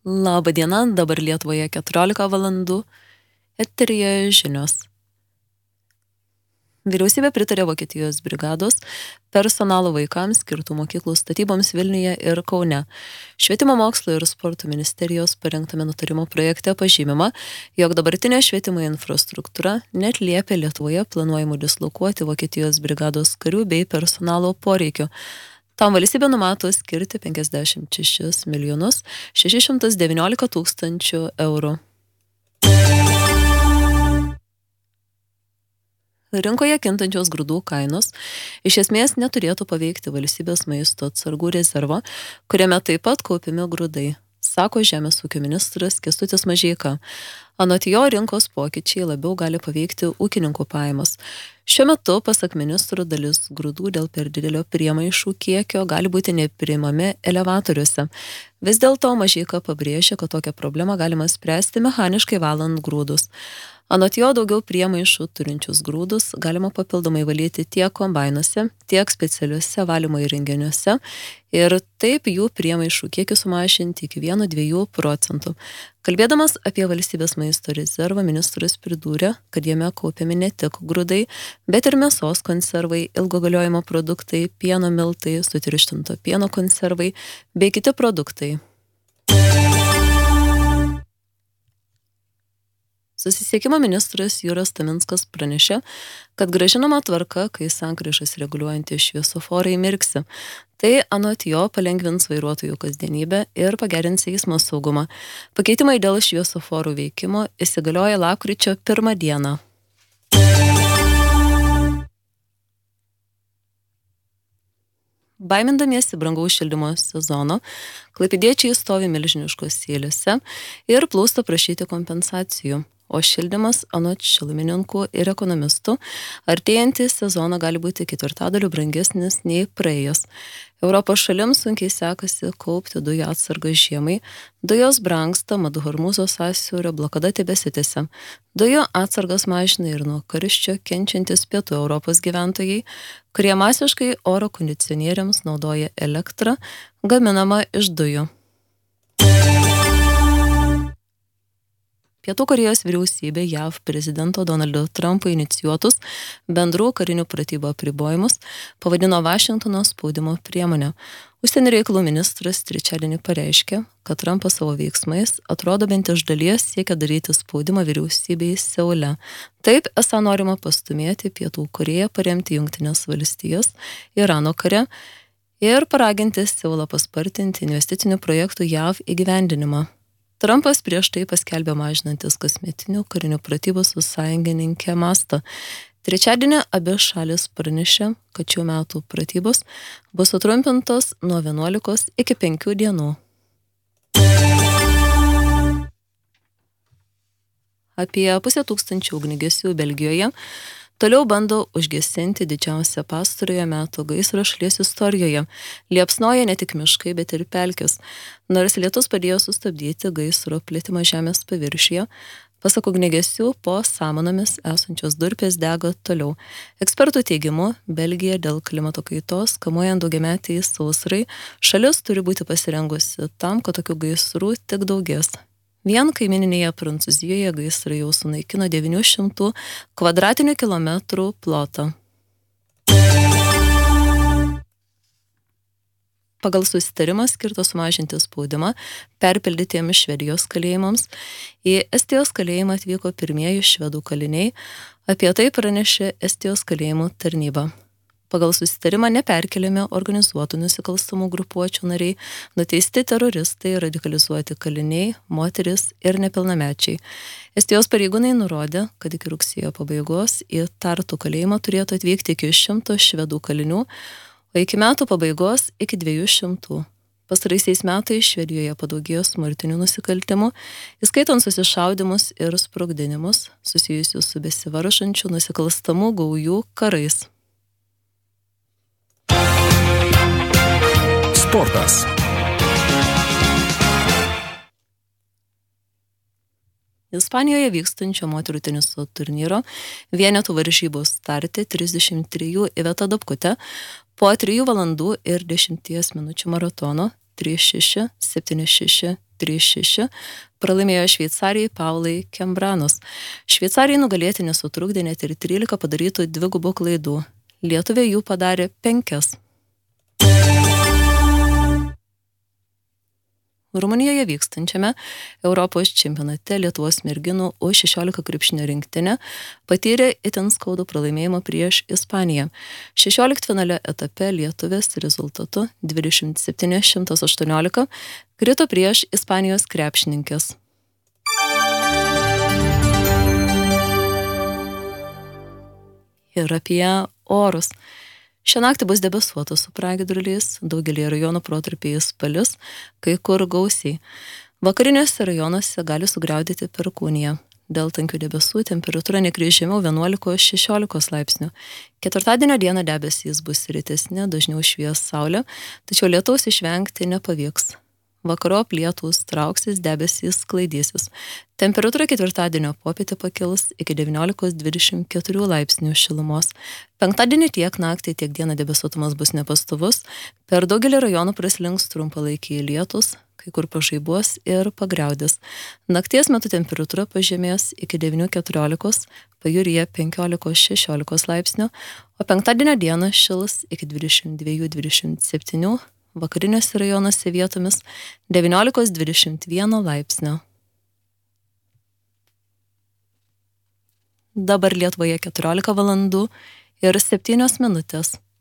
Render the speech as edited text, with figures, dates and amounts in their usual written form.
Labą dieną, dabar Lietuvoje 14 valandų, eteryje žinios. Vyriausybė pritarė Vokietijos brigados personalo vaikams skirtų mokyklų statyboms Vilniuje ir Kaune. Švietimo mokslo ir sporto ministerijos parengtame nutarimo projekte pažymima, jog dabartinė švietimo infrastruktūra neatliepia Lietuvoje planuojamų dislokuoti Vokietijos brigados karių bei personalo poreikių. Tam valstybė numato skirti 56 milijonus 619 tūkstančių eurų. Rinkoje kintančios grūdų kainos iš esmės neturėtų paveikti valstybės maisto atsargų rezervo, kuriame taip pat kaupiami grūdai, sako Žemės ūkio ministras Kęstutis Mažeika. Anot jo, rinkos pokyčiai labiau gali paveikti ūkininkų pajamas. Šiuo metu, pasak ministro, dalis grūdų dėl per didelio priemaišų kiekio gali būti nepriimami elevatoriuose. Vis dėlto Mažeika pabrėžia, kad tokią problemą galima spręsti mechaniškai valant grūdus. Anot jo, daugiau priemaišų turinčius grūdus galima papildomai valyti tiek kombainuose, tiek specialiuose valymo įrenginiuose ir taip jų priemaišų kiekį sumažinti iki 1–2 procentų. Kalbėdamas apie valstybės maisto rezervą, ministras pridūrė, kad jame kaupiami ne tik grūdai, bet ir mėsos konservai, ilgo galiojimo produktai, pieno miltai, sutirštinto pieno konservai bei kiti produktai. Susisiekimo ministras Juras Taminskas pranešė, kad grąžinama tvarka, kai sankryžas reguliuojantys šviesoforai mirksi. Tai anot jo palengvins vairuotojų kasdienybę ir pagerins eismo saugumą. Pakeitimai dėl šviesoforų veikimo įsigalioja lapkričio 1 dieną. Baimindamiesi brangaus šildymo sezono, klaipėdiečiai stovi milžiniškos eilėse ir plūsta prašyti kompensacijų. O šildymas, anot šilumininkų ir ekonomistų, artėjantį sezoną gali būti 4/4 brangesnis nei praėjęs. Europos šalims sunkiai sekasi kaupti dujų atsargas žiemai, dujos brangsta, mat Hormūzo sąsiaurio blokada tebesitęsia. Dujų atsargas mažina ir nuo karščio kenčiantis pietų Europos gyventojai, kurie masiškai oro kondicionieriams naudoja elektrą, gaminamą iš dujų. Pietų Korėjos vyriausybė JAV prezidento Donaldo Trumpo inicijuotus bendrų karinių pratybų apribojimus pavadino Vašingtono spaudimo priemonę. Užsienio reikalų ministras trečiadienį pareiškė, kad Trumpas savo veiksmais atrodo bent iš dalies siekia daryti spaudimą vyriausybei Seule. Taip esą norima pastumėti Pietų Korėją paremti Jungtines valstijas Irano kare ir paraginti Seulą paspartinti investicinių projektų JAV įgyvendinimą. Trumpas prieš tai paskelbė mažinantis kasmetinių karinių pratybų su sąjungininkė mastą. Trečiadienį abi šalis pranešė, kad šių metų pratybos bus sutrumpintos nuo 11 iki 5 dienų. Apie 500 ugniagesių Belgijoje toliau bando užgesinti didžiausią pastarojo meto gaisrą šalies istorijoje. Liepsnoja ne tik miškai, bet ir pelkės. Nors lietus padėjo sustabdyti gaisro plitimą žemės paviršiuje, pasak ugniagesių, po samanomis esančios durpės dega toliau. Ekspertų teigimu, Belgija dėl klimato kaitos, kamuojant daugiametei sausrai, šalis turi būti pasirengusi tam, kad tokių gaisrų tik daugės. Vien kaimininėje Prancūzijoje gaisrai jau sunaikino 900 kvadratinių kilometrų plotą. Pagal susitarimą skirtą sumažinti spaudimą perpildytiems Švedijos kalėjimams, į Estijos kalėjimą atvyko pirmieji švedų kaliniai, apie tai pranešė Estijos kalėjimų tarnyba. Pagal susitarimą neperkeliami organizuotų nusikalstamų grupuočių nariai, nuteisti teroristai, radikalizuoti kaliniai, moteris ir nepilnamečiai. Estijos pareigūnai nurodė, kad iki rugsėjo pabaigos į Tartu kalėjimą turėtų atvykti iki 100 švedų kalinių, o iki metų pabaigos iki 200. Pastaraisiais metais Švedijoje padaugėjo smurtinių nusikaltimų, įskaitant susišaudymus ir sprogdinimus, susijusius su besivaržančių nusikalstamų gaujų karais. Sportas. Ispanijoje vykstančio moterų teniso turnyro vienetų varžybų starte 33 Iveta Dabkutė po 3 valandų ir 10 minučių maratono 3-6, 7-6, 3-6 pralaimėjo Šveicarijai Paulai Kembranus. Šveicarijai nugalėti nesutrukdė net ir 13 padarytų dvigubų klaidų. Lietuvė jų padarė 5. Rumunijoje vykstančiame Europos čempionate Lietuvos merginų U16 krepšinio rinktinė patyrė itin skaudų pralaimėjimą prieš Ispaniją. 16-finalio etape lietuvės rezultatu 27-118 krito prieš Ispanijos krepšininkes. Ir apie orus. Šią naktį bus debesuota su pragiedruliais, daugelį rajonų protarpiais palis, kai kur gausiai. Vakariniuose rajonuose gali sugriaudyti perkūnija. Dėl tankių debesų temperatūra nekris žemiau 11-16 laipsnių. Ketvirtadienio dieną debesys bus rytesni, dažniau švies saulė, tačiau lietaus išvengti nepavyks. Vakarop lietūs trauksis, debesys sklaidysis. Temperatūra ketvirtadienio popietę pakils iki 19-24 laipsnių šilumos. Penktadienį tiek naktį, tiek dieną debesuotumas bus nepastovus. Per daugelį rajonų praslinks trumpalaikiai lietus, kai kur pažaibuos ir pagriaudės. Nakties metu temperatūra pažemės iki 9-14, pajūryje 15-16 laipsnių, o penktadienio dieną šils iki 22-27, vakariniuose rajonuose vietomis 19-21 laipsnio. Dabar Lietuvoje 14 valandų ir 7 minutės.